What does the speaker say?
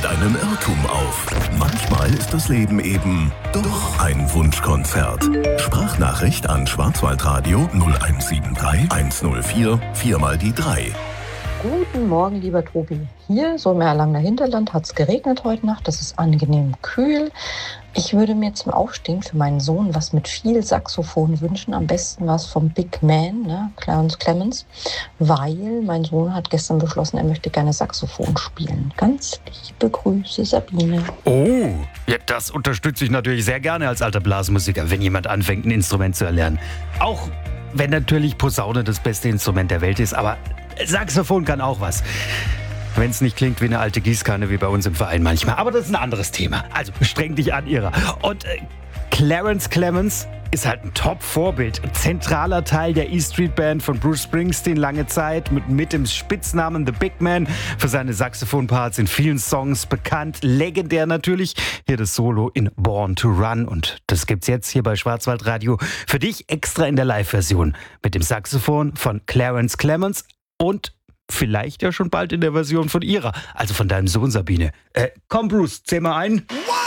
mit einem Irrtum auf. Manchmal ist das Leben eben doch ein Wunschkonzert. Sprachnachricht an Schwarzwaldradio 0173 104 4 mal die 3. Guten Morgen, lieber Tobi. Hier, so im Erlanger Hinterland, hat es geregnet heute Nacht. Das ist angenehm kühl. Ich würde mir zum Aufstehen für meinen Sohn was mit viel Saxophon wünschen. Am besten was vom Big Man, ne? Clarence Clemens. Weil mein Sohn hat gestern beschlossen, er möchte gerne Saxophon spielen. Ganz liebe Grüße, Sabine. Oh, ja, das unterstütze ich natürlich sehr gerne als alter Blasmusiker, wenn jemand anfängt, ein Instrument zu erlernen. Auch wenn natürlich Posaune das beste Instrument der Welt ist, aber Saxophon kann auch was. Wenn es nicht klingt wie eine alte Gießkanne, wie bei uns im Verein manchmal. Aber das ist ein anderes Thema. Also streng dich an, Ira. Und Clarence Clemens ist halt ein Top-Vorbild. Zentraler Teil der E-Street-Band von Bruce Springsteen lange Zeit. Mit dem Spitznamen The Big Man. Für seine Saxophonparts in vielen Songs bekannt. Legendär natürlich. Hier das Solo in Born to Run. Und das gibt's jetzt hier bei Schwarzwaldradio für dich extra in der Live-Version. Mit dem Saxophon von Clarence Clemens. Und vielleicht ja schon bald in der Version von Ira, also von deinem Sohn Sabine. Komm Bruce, zähl mal ein. 1,